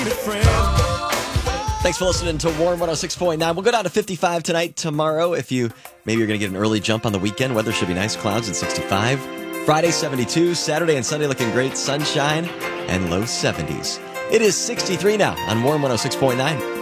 Thanks for listening to Warm 106.9. We'll go down to 55 tonight. Tomorrow, maybe you're going to get an early jump on the weekend. Weather should be nice. Clouds at 65. Friday, 72. Saturday and Sunday looking great. Sunshine and low 70s. It is 63 now on Warm 106.9.